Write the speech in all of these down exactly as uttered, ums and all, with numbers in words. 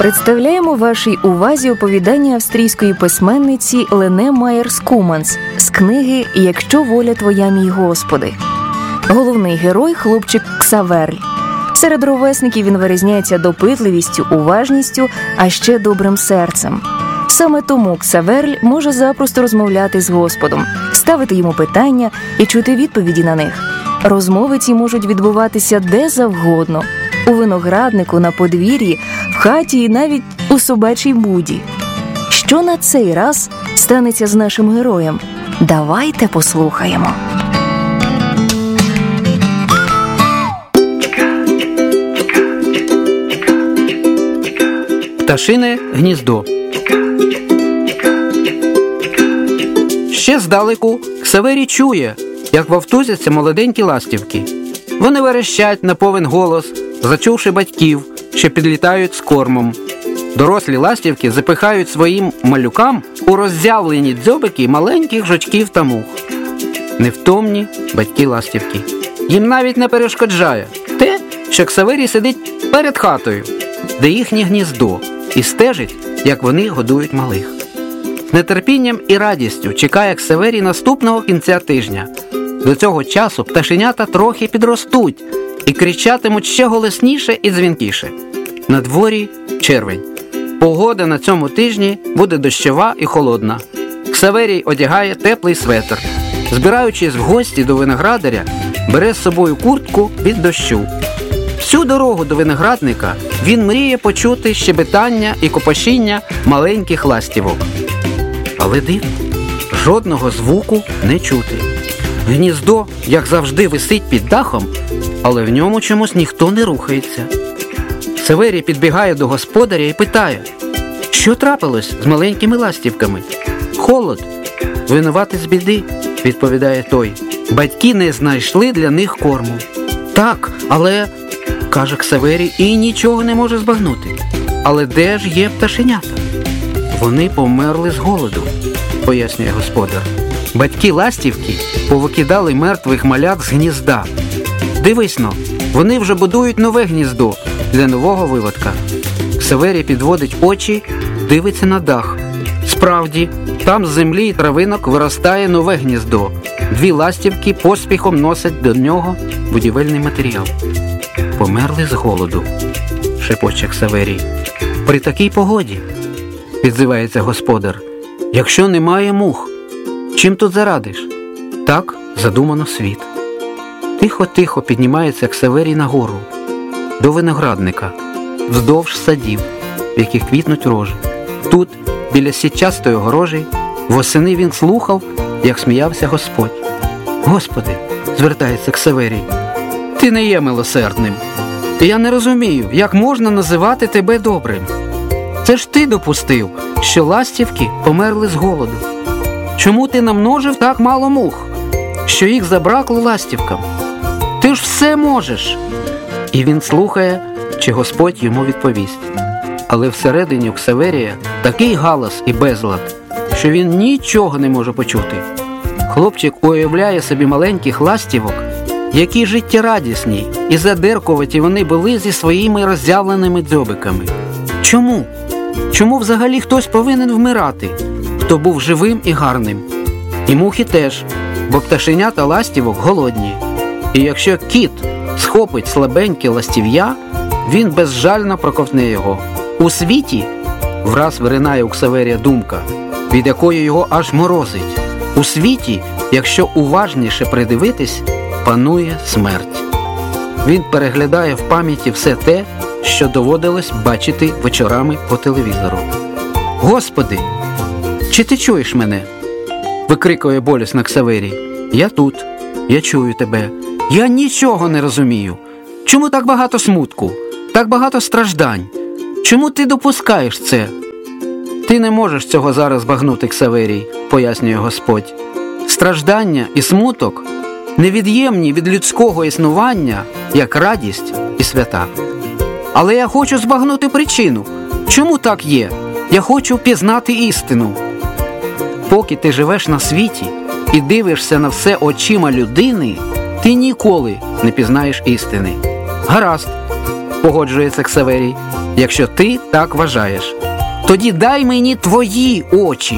Представляємо вашій увазі оповідання австрійської письменниці Лене Майєр-Скуманс з книги «Якщо воля твоя, мій Господи». Головний герой – хлопчик Ксаверль. Серед ровесників він вирізняється допитливістю, уважністю, а ще добрим серцем. Саме тому Ксаверль може запросто розмовляти з Господом, ставити йому питання і чути відповіді на них. Розмови ці можуть відбуватися де завгодно – у винограднику, на подвір'ї, в хаті і навіть у собачій буді. Що на цей раз станеться з нашим героєм? Давайте послухаємо. Пташине гніздо. Ще здалеку Ксаверій чує, як вовтузяться молоденькі ластівки. Вони верещать на повен голос, зачувши батьків, що підлітають з кормом. Дорослі ластівки запихають своїм малюкам у роззявлені дзьобики маленьких жучків та мух. Невтомні батьки ластівки. Їм навіть не перешкоджає те, що Ксаверій сидить перед хатою, де їхнє гніздо, і стежить, як вони годують малих. З нетерпінням і радістю чекає Ксаверій наступного кінця тижня. До цього часу пташенята трохи підростуть і кричатимуть ще голосніше і дзвінкіше. На дворі червень. Погода на цьому тижні буде дощова і холодна. Ксаверій одягає теплий светр. Збираючись в гості до виноградаря, бере з собою куртку від дощу. Всю дорогу до виноградника він мріє почути щебетання і копошіння маленьких ластівок. Але дивно, жодного звуку не чути. Гніздо, як завжди, висить під дахом, але в ньому чомусь ніхто не рухається. Ксаверій підбігає до господаря і питає, що трапилось з маленькими ластівками? Холод. Винувати з біди, відповідає той. Батьки не знайшли для них корму. Так, але, каже Ксаверій, і нічого не може збагнути. Але де ж є пташенята? Вони померли з голоду, пояснює господар. Батьки ластівки повикидали мертвих малят з гнізда. Дивись-но, вони вже будують нове гніздо для нового виводка. Ксаверій підводить очі, дивиться на дах. Справді, там з землі і травинок виростає нове гніздо. Дві ластівки поспіхом носять до нього будівельний матеріал. Померли з голоду, шепоче Ксаверій. При такій погоді, відзивається господар, якщо немає мух, чим тут зарадиш? Так задумано світ. Тихо-тихо піднімається Ксаверій нагору, до виноградника, вздовж садів, в яких квітнуть рожі. Тут, біля сітчастої огорожі, восени він слухав, як сміявся Господь. Господи, звертається Ксаверій, ти не є милосердним. І я не розумію, як можна називати тебе добрим. Це ж ти допустив, що ластівки померли з голоду. Чому ти намножив так мало мух, що їх забракло ластівкам? Ти ж все можеш. І він слухає, чи Господь йому відповість. Але всередині у Ксаверія такий галас і безлад, що він нічого не може почути. Хлопчик уявляє собі маленьких ластівок, які життєрадісні і задиркуваті вони були зі своїми роззявленими дзьобиками. Чому? Чому взагалі хтось повинен вмирати, хто був живим і гарним? І мухи теж, бо пташенята ластівок голодні. І якщо кіт схопить слабеньке ластів'я, він безжально проковтне його. У світі, враз виринає у Ксаверія думка, від якої його аж морозить. У світі, якщо уважніше придивитись, панує смерть. Він переглядає в пам'яті все те, що доводилось бачити вечорами по телевізору. Господи, чи ти чуєш мене? Викрикує болісно Ксаверій. Я тут, я чую тебе. Я нічого не розумію. Чому так багато смутку, так багато страждань? Чому ти допускаєш це? Ти не можеш цього зараз збагнути, Ксаверій, пояснює Господь. Страждання і смуток невід'ємні від людського існування, як радість і свята. Але я хочу збагнути причину. Чому так є? Я хочу пізнати істину. Поки ти живеш на світі і дивишся на все очима людини, ти ніколи не пізнаєш істини. Гаразд, погоджується Ксаверій. якщо ти так вважаєш. Тоді дай мені твої очі.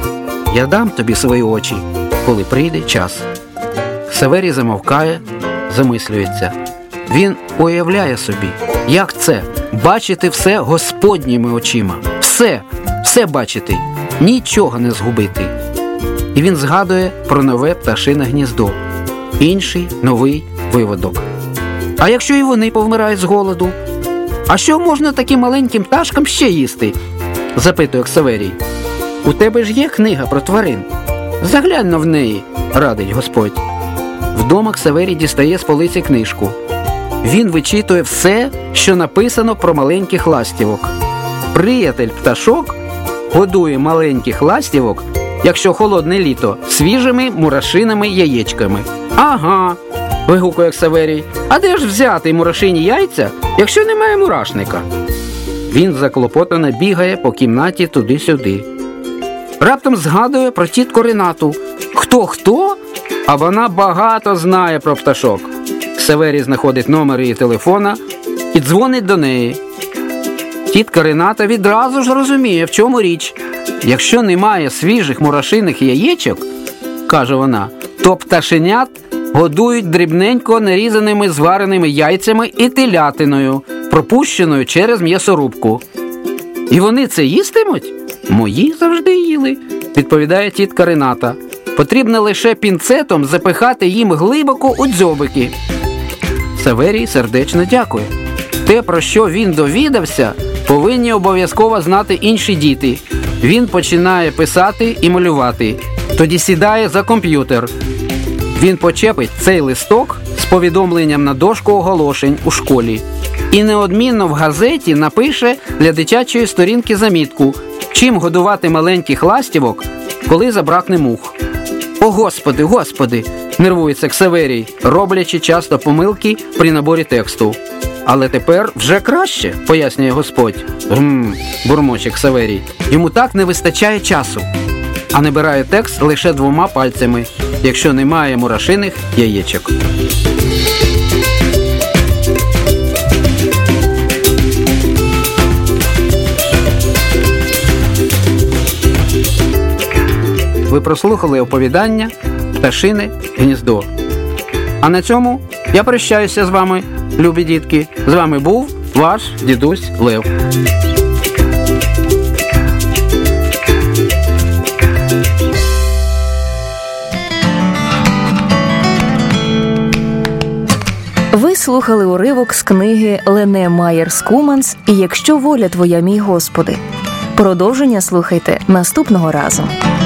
Я дам тобі свої очі, коли прийде час. Ксаверій замовкає, замислюється. Він уявляє собі, як це – бачити все Господніми очима. Все, все бачити, нічого не згубити. І він згадує про нове пташине гніздо. Інший новий виводок. А якщо і вони повмирають з голоду? А що можна таким маленьким пташкам ще їсти? Запитує Ксаверій. У тебе ж є книга про тварин. Заглянь-но в неї, радить Господь. Вдома Ксаверій дістає з полиці книжку. Він вичитує все, що написано про маленьких ластівок. Приятель пташок годує маленьких ластівок, якщо холодне літо, свіжими мурашиними яєчками. Ага, вигукує Ксаверій. А де ж взяти мурашині яйця, якщо немає мурашника? Він заклопотано бігає по кімнаті туди-сюди. Раптом згадує про тітку Ренату. Хто-хто? А вона багато знає про пташок. Ксаверій знаходить номер її телефона і дзвонить до неї. Тітка Рената відразу ж розуміє, в чому річ. Якщо немає свіжих мурашиних яєчок, каже вона, то пташенят годують дрібненько нарізаними звареними яйцями і телятиною, пропущеною через м'ясорубку. І вони це їстимуть? Мої завжди їли, відповідає тітка Рената. Потрібно лише пінцетом запихати їм глибоко у дзьобики. Ксаверій сердечно дякує. Те, про що він довідався, повинні обов'язково знати інші діти. Він починає писати і малювати. Тоді сідає за комп'ютер. Він почепить цей листок з повідомленням на дошку оголошень у школі. І неодмінно в газеті напише для дитячої сторінки замітку, чим годувати маленьких ластівок, коли забракне мух. О, Господи, Господи, нервується Ксаверій, роблячи часто помилки при наборі тексту. Але тепер вже краще, пояснює Господь. Гм, бурмоче Ксаверій. Йому так не вистачає часу. А набирає текст лише двома пальцями, якщо немає мурашиних яєчок. Ви прослухали оповідання «Пташине гніздо». А на цьому я прощаюся з вами, любі дітки. З вами був ваш дідусь Лев. Ви слухали уривок з книги Лене Майер Скуманс «І якщо воля твоя, мій Господи». Продовження слухайте наступного разу.